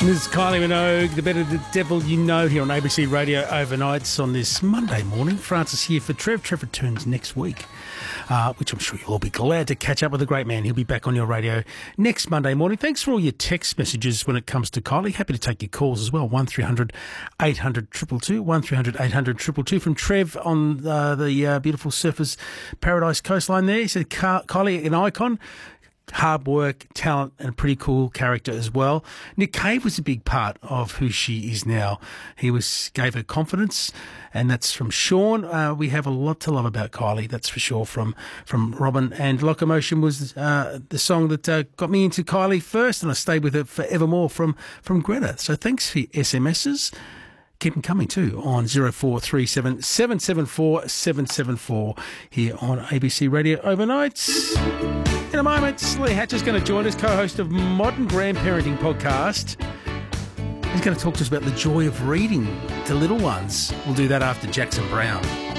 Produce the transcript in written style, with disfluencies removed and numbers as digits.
This is Kylie Minogue, the better the devil you know, here on ABC Radio Overnights on this Monday morning. Francis here for Trev. Trev returns next week, which I'm sure you'll all be glad to catch up with the great man. He'll be back on your radio next Monday morning. Thanks for all your text messages when it comes to Kylie. Happy to take your calls as well. 1300 800 222, 1300 800 222 from Trev on the beautiful Surfers Paradise coastline there. He said, Kylie, an icon. Hard work, talent, and a pretty cool character as well. Nick Cave was a big part of who she is now. He gave her confidence, and that's from Sean. We have a lot to love about Kylie, that's for sure, from Robin. And Locomotion was the song that got me into Kylie first, and I stayed with her forevermore from Greta. So thanks for your SMSs. Keep them coming too on 0437 774 774 here on ABC Radio Overnights. In a moment, Lee Hatch is going to join us, co-host of Modern Grandparenting Podcast. He's going to talk to us about the joy of reading to little ones. We'll do that after Jackson Brown.